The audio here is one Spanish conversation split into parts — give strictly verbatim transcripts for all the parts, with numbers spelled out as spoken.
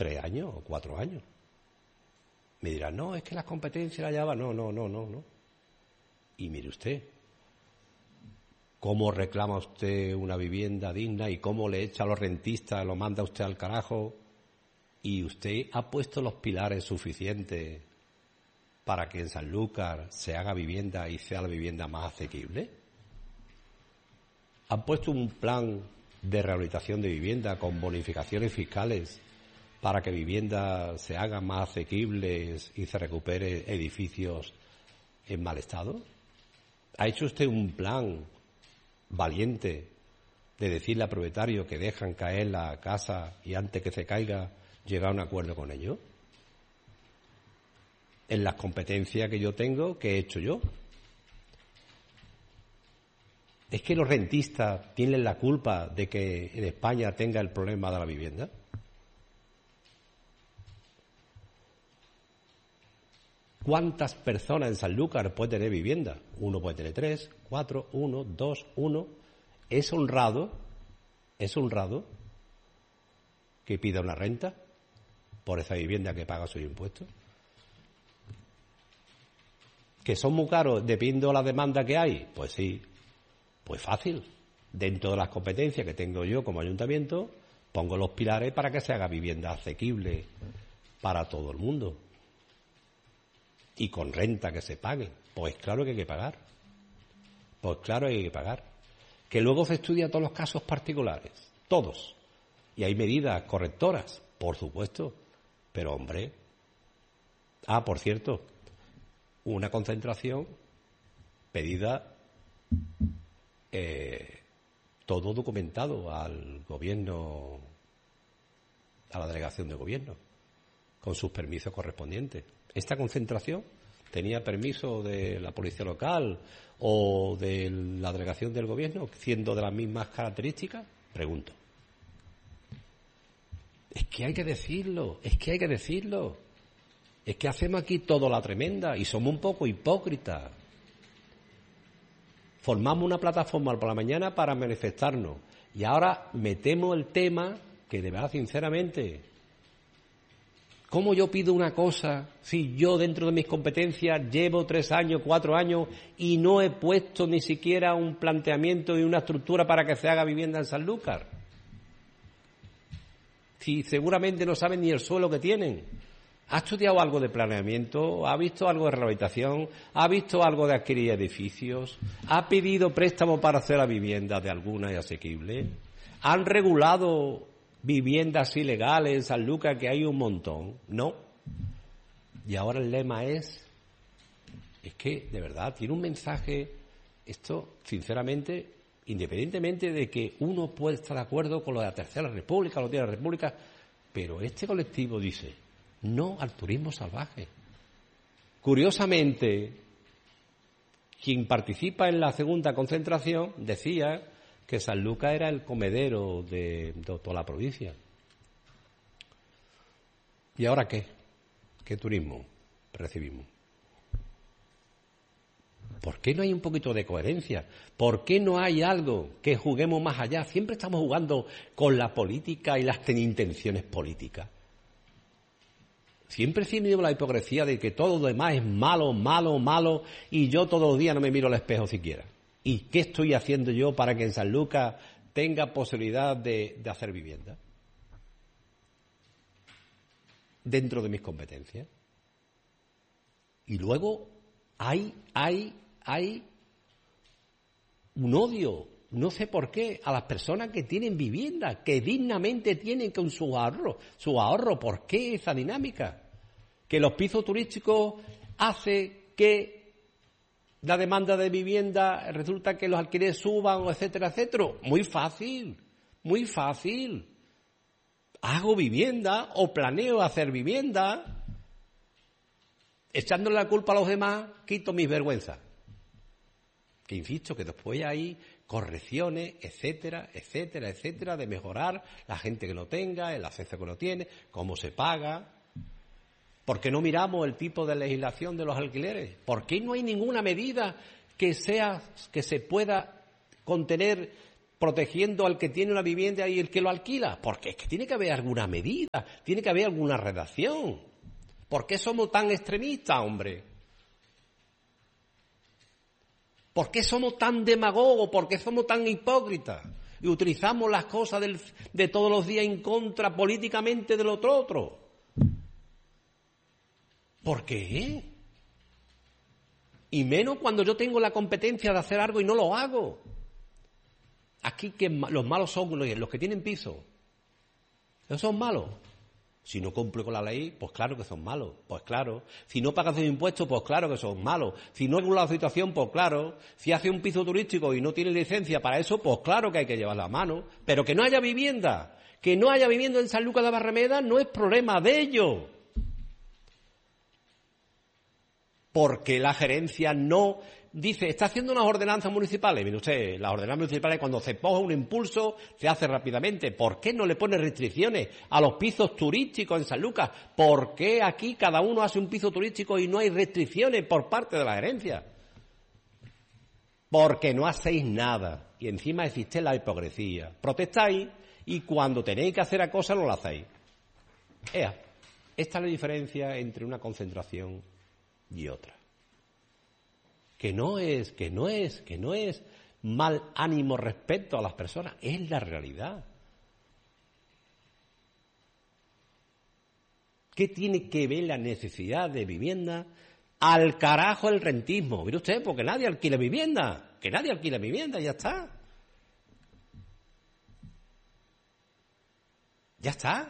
tres años o cuatro años. Me dirán, no, es que las competencias la lleva. No, no, no, no, no. Y mire usted, cómo reclama usted una vivienda digna y cómo le echa a los rentistas, lo manda usted al carajo. Y usted ha puesto los pilares suficientes para que en Sanlúcar se haga vivienda y sea la vivienda más asequible. ¿Han puesto un plan de rehabilitación de vivienda con bonificaciones fiscales para que viviendas se hagan más asequibles y se recupere edificios en mal estado? ¿Ha hecho usted un plan valiente de decirle al propietario que dejan caer la casa y antes que se caiga llegar a un acuerdo con ellos? En las competencias que yo tengo, ¿qué he hecho yo? ¿Es que los rentistas tienen la culpa de que en España tenga el problema de la vivienda? ¿Cuántas personas en Sanlúcar puede tener vivienda? Uno puede tener tres, cuatro, uno, dos, uno. ¿Es honrado? ¿Es honrado que pida una renta por esa vivienda que paga sus impuestos? ¿Que son muy caros dependiendo de la demanda que hay? Pues sí. Pues fácil. Dentro de las competencias que tengo yo como ayuntamiento, pongo los pilares para que se haga vivienda asequible para todo el mundo. Y con renta que se pague. Pues claro que hay que pagar. Pues claro que hay que pagar. Que luego se estudia todos los casos particulares. Todos. Y hay medidas correctoras, por supuesto. Pero, hombre... Ah, por cierto, una concentración pedida... Eh, todo documentado al gobierno, a la delegación de gobierno, con sus permisos correspondientes. Esta concentración tenía permiso de la policía local o de la delegación del gobierno, siendo de las mismas características, pregunto. Es que hay que decirlo, es que hay que decirlo. Es que hacemos aquí todo la tremenda y somos un poco hipócritas. Formamos una plataforma por la mañana para manifestarnos y ahora metemos el tema que, de verdad, sinceramente, ¿cómo yo pido una cosa si yo dentro de mis competencias llevo tres años, cuatro años y no he puesto ni siquiera un planteamiento y una estructura para que se haga vivienda en Sanlúcar? Si seguramente no saben ni el suelo que tienen. ¿Ha estudiado algo de planeamiento? ¿Ha visto algo de rehabilitación? ¿Ha visto algo de adquirir edificios? ¿Ha pedido préstamo para hacer la vivienda de alguna y asequible? ¿Han regulado viviendas ilegales en Sanlúcar, que hay un montón? No. Y ahora el lema es... Es que, de verdad, tiene un mensaje... Esto, sinceramente, independientemente de que uno puede estar de acuerdo con lo de la Tercera República, lo de la República, pero este colectivo dice... No al turismo salvaje. Curiosamente, quien participa en la segunda concentración decía que Sanlúcar era el comedero de, de toda la provincia. ¿Y ahora qué? ¿Qué turismo recibimos? ¿Por qué no hay un poquito de coherencia? ¿Por qué no hay algo que juguemos más allá? Siempre estamos jugando con la política y las intenciones políticas. Siempre he tenido la hipocresía de que todo lo demás es malo, malo, malo, y yo todos los días no me miro al espejo siquiera. ¿Y qué estoy haciendo yo para que en Sanlúcar tenga posibilidad de, de hacer vivienda? Dentro de mis competencias. Y luego hay, hay, hay un odio, no sé por qué, a las personas que tienen vivienda, que dignamente tienen con sus ahorros, su ahorro. ¿Por qué esa dinámica? Que los pisos turísticos hace que la demanda de vivienda resulta que los alquileres suban, etcétera, etcétera. Muy fácil, muy fácil. Hago vivienda o planeo hacer vivienda, echándole la culpa a los demás, quito mis vergüenzas. Que insisto, que después hay correcciones, etcétera, etcétera, etcétera, de mejorar la gente que lo tenga, el acceso que lo tiene, cómo se paga. ¿Por qué no miramos el tipo de legislación de los alquileres? ¿Por qué no hay ninguna medida que sea, que se pueda contener protegiendo al que tiene una vivienda y el que lo alquila? Porque es que tiene que haber alguna medida, tiene que haber alguna redacción. ¿Por qué somos tan extremistas, hombre? ¿Por qué somos tan demagogos? ¿Por qué somos tan hipócritas? Y utilizamos las cosas del, de todos los días en contra políticamente del otro otro. ¿Por qué? Y menos cuando yo tengo la competencia de hacer algo y no lo hago. Aquí que los malos son los que tienen piso. Esos son malos. Si no cumple con la ley, pues claro que son malos. Pues claro. Si no pagas sus impuestos, pues claro que son malos. Si no regula la situación, pues claro. Si hace un piso turístico y no tiene licencia para eso, pues claro que hay que llevar la mano. Pero que no haya vivienda, que no haya vivienda en Sanlúcar de Barrameda no es problema de ellos. Porque la gerencia no dice, está haciendo unas ordenanzas municipales. Mire usted, las ordenanzas municipales cuando se ponga un impulso se hace rápidamente. ¿Por qué no le pone restricciones a los pisos turísticos en Sanlúcar? ¿Por qué aquí cada uno hace un piso turístico y no hay restricciones por parte de la gerencia? Porque no hacéis nada. Y encima existe la hipocresía. Protestáis y cuando tenéis que hacer a cosas no lo hacéis. Ea, esta es la diferencia entre una concentración y otra. Que no es, que no es, que no es mal ánimo respecto a las personas, es la realidad. ¿Qué tiene que ver la necesidad de vivienda? Al carajo el rentismo. Mire usted, porque nadie alquila vivienda, que nadie alquila vivienda, ya está. Ya está.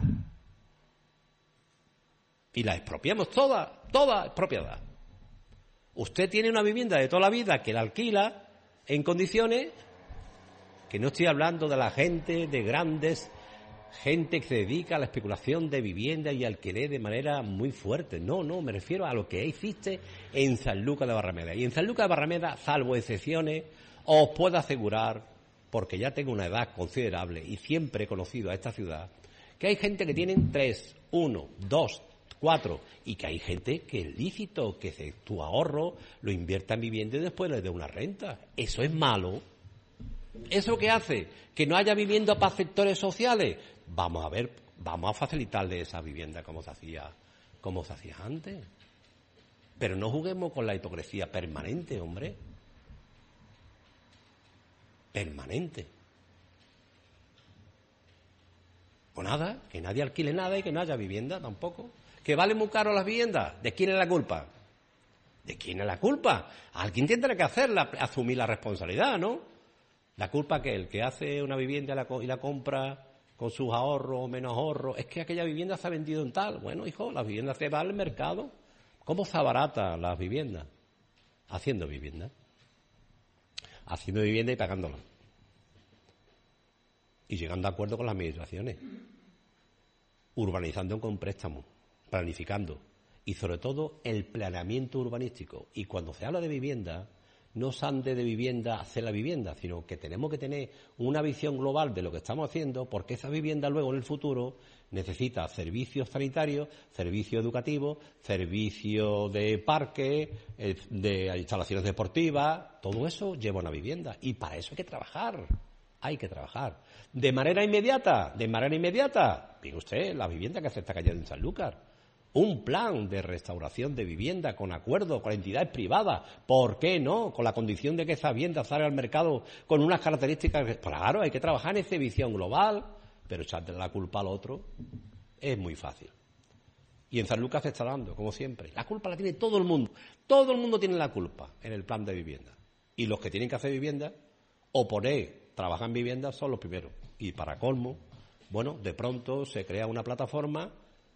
Y la expropiamos toda, toda expropiada. Usted tiene una vivienda de toda la vida que la alquila en condiciones que no estoy hablando de la gente de grandes, gente que se dedica a la especulación de vivienda y alquiler de manera muy fuerte. No, no, me refiero a lo que existe en Sanlúcar de Barrameda. Y en Sanlúcar de Barrameda, salvo excepciones, os puedo asegurar, porque ya tengo una edad considerable y siempre he conocido a esta ciudad, que hay gente que tienen tres, uno, dos, cuatro, y que hay gente que es lícito, que se, tu ahorro lo invierta en vivienda y después le dé una renta. Eso es malo. ¿Eso qué hace? Que no haya vivienda para sectores sociales. Vamos a ver, vamos a facilitarle esa vivienda como se hacía, como se hacía antes. Pero no juguemos con la hipocresía permanente, hombre. Permanente. Pues nada, que nadie alquile nada y que no haya vivienda tampoco. ¿Que vale muy caro las viviendas? ¿De quién es la culpa? ¿De quién es la culpa? Alguien tendrá que hacerla, asumir la responsabilidad, ¿no? La culpa que el que hace una vivienda y la compra con sus ahorros o menos ahorros, es que aquella vivienda se ha vendido en tal. Bueno, hijo, las viviendas se van al mercado. ¿Cómo se abarata las viviendas? Haciendo vivienda. Haciendo vivienda y pagándola. Y llegando a acuerdo con las administraciones. Urbanizando con préstamos. Planificando y sobre todo el planeamiento urbanístico. Y cuando se habla de vivienda, no se ande de vivienda hacer la vivienda, sino que tenemos que tener una visión global de lo que estamos haciendo, porque esa vivienda luego en el futuro necesita servicios sanitarios, servicios educativos, servicios de parque, de instalaciones deportivas. Todo eso lleva una vivienda y para eso hay que trabajar. Hay que trabajar. ¿De manera inmediata? ¿De manera inmediata? Mire usted, la vivienda que se está cayendo en Sanlúcar. Un plan de restauración de vivienda con acuerdo con entidades privadas. ¿Por qué no? Con la condición de que esa vivienda salga al mercado con unas características. Claro, hay que trabajar en esa visión global, pero echarle la culpa al otro es muy fácil. Y en Sanlúcar se está dando, como siempre. La culpa la tiene todo el mundo. Todo el mundo tiene la culpa en el plan de vivienda. Y los que tienen que hacer vivienda o poner, trabajar en vivienda son los primeros. Y para colmo, bueno, de pronto se crea una plataforma,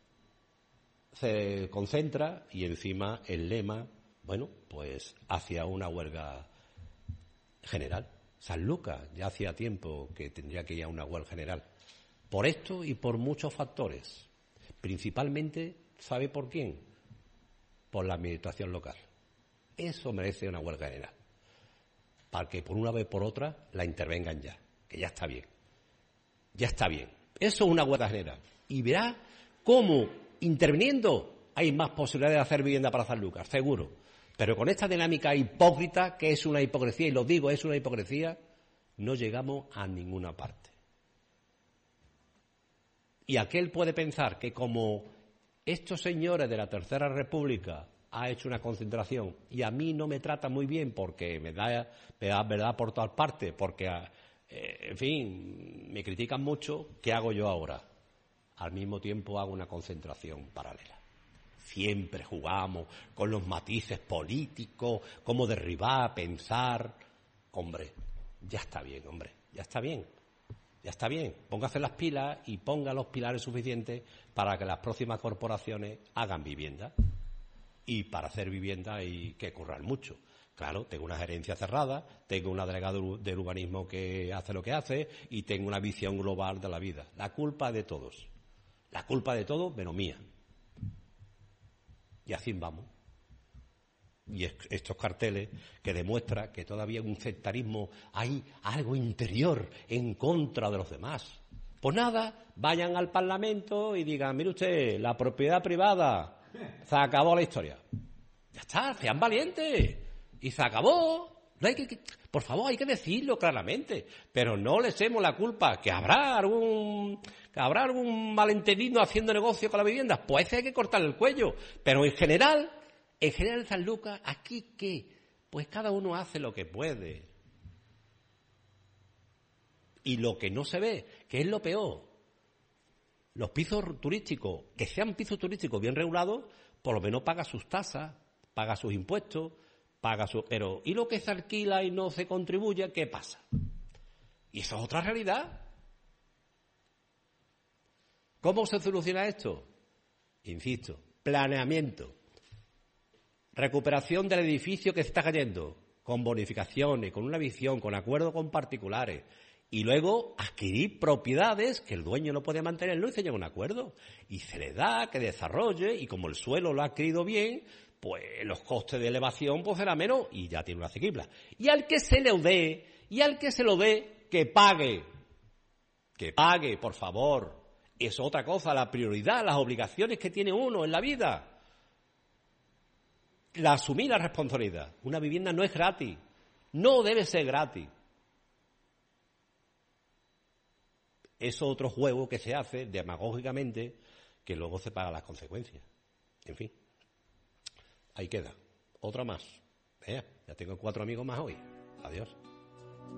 se concentra y encima el lema, bueno, pues hacia una huelga general. Sanlúcar ya hacía tiempo que tendría que ir a una huelga general. Por esto y por muchos factores. Principalmente, ¿sabe por quién? Por la administración local. Eso merece una huelga general. Para que por una vez por otra la intervengan ya. Que ya está bien. Ya está bien. Eso es una huelga general. Y verá cómo interviniendo hay más posibilidades de hacer vivienda para Sanlúcar, seguro. Pero con esta dinámica hipócrita, que es una hipocresía, y lo digo, es una hipocresía, no llegamos a ninguna parte. Y aquel puede pensar que como estos señores de la Tercera República ha hecho una concentración y a mí no me trata muy bien porque me da, me da verdad por todas partes, porque, eh, en fin, me critican mucho, ¿qué hago yo ahora? Al mismo tiempo hago una concentración paralela. Siempre jugamos con los matices políticos, cómo derribar, pensar. Hombre, ya está bien, hombre, ya está bien. Ya está bien, póngase las pilas y ponga los pilares suficientes para que las próximas corporaciones hagan vivienda. Y para hacer vivienda hay que currar mucho. Claro, tengo una gerencia cerrada, tengo una delegada del urbanismo que hace lo que hace y tengo una visión global de la vida. La culpa de todos. La culpa de todos menos mía. Y así vamos. Y estos carteles que demuestran que todavía en un sectarismo hay algo interior en contra de los demás. Pues nada, vayan al Parlamento y digan, mire usted, la propiedad privada, se acabó la historia. Ya está, sean valientes. Y se acabó. No hay que, por favor, hay que decirlo claramente. Pero no le echemos la culpa, que habrá algún, que habrá algún malentendido haciendo negocio con la vivienda. Pues ese hay que cortarle el cuello. Pero en general... En general en San Lucas, ¿aquí qué? Pues cada uno hace lo que puede. Y lo que no se ve, que es lo peor, los pisos turísticos, que sean pisos turísticos bien regulados, por lo menos paga sus tasas, paga sus impuestos, paga su... Pero, ¿y lo que se alquila y no se contribuye? ¿Qué pasa? Y eso es otra realidad. ¿Cómo se soluciona esto? Insisto, planeamiento. Recuperación del edificio que se está cayendo, con bonificaciones, con una visión, con acuerdos con particulares. Y luego adquirir propiedades que el dueño no puede mantenerlo y se llega a un acuerdo. Y se le da que desarrolle y como el suelo lo ha adquirido bien, pues los costes de elevación pues será menos y ya tiene una asequible. Y al que se le dé, y al que se lo dé, que pague. Que pague, por favor. Es otra cosa, la prioridad, las obligaciones que tiene uno en la vida. La asumir la responsabilidad. Una vivienda no es gratis. No debe ser gratis. Es otro juego que se hace demagógicamente que luego se paga las consecuencias. En fin. Ahí queda. Otra más. Eh, ya tengo cuatro amigos más hoy. Adiós.